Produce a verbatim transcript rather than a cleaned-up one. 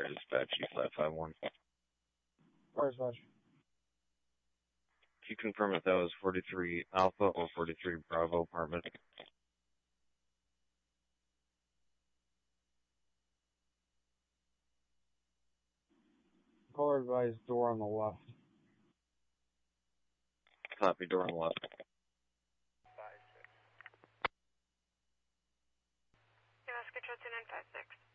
dispatch E five five one. Where's Raj? Can you confirm if that was forty-three Alpha or forty-three Bravo apartment? Caller advised door on the left. Copy, door on the left. Yeah, let's get you to nine five six.